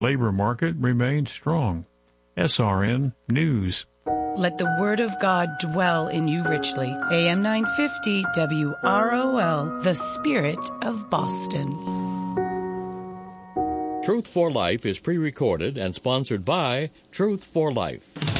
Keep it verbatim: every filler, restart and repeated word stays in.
Labor market remains strong. S R N News. Let the word of God dwell in you richly. A M nine fifty W R O L, the Spirit of Boston. Truth for Life is pre-recorded and sponsored by Truth for Life.